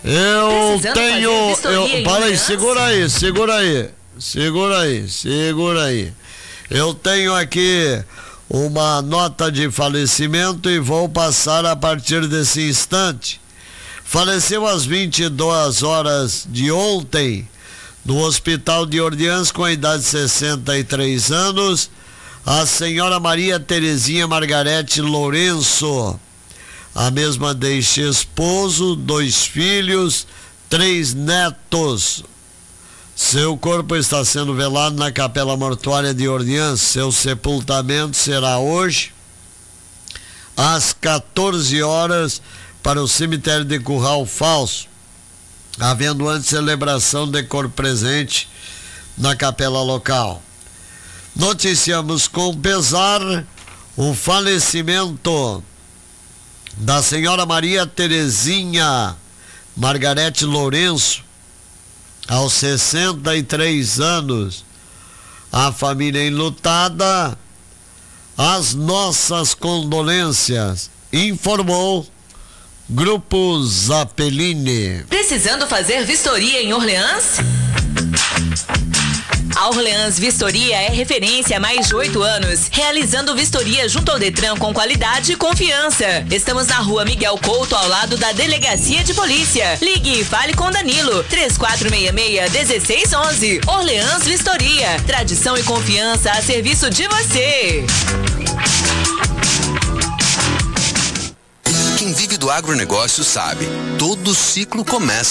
Eu tenho. Parei, segura aí. Eu tenho aqui uma nota de falecimento e vou passar a partir desse instante. Faleceu às 22 horas de ontem, no Hospital de Orleans, com a idade de 63 anos, a senhora Maria Terezinha Margarete Lourenço. A mesma deixa esposo, 2 filhos, 3 netos. Seu corpo está sendo velado na Capela Mortuária de Orleans. Seu sepultamento será hoje, às 14 horas, para o cemitério de Curral Falso, havendo antes celebração de corpo presente na capela local. Noticiamos com pesar o falecimento da senhora Maria Terezinha Margarete Lourenço, aos 63 anos. A família enlutada, as nossas condolências, informou Grupo Zappellini. Precisando fazer vistoria em Orleans? A Orleans Vistoria é referência há mais de 8 anos, realizando vistoria junto ao Detran com qualidade e confiança. Estamos na Rua Miguel Couto, ao lado da Delegacia de Polícia. Ligue e fale com Danilo, 3466-1611. Orleans Vistoria, tradição e confiança a serviço de você. Quem vive do agronegócio sabe, todo ciclo começa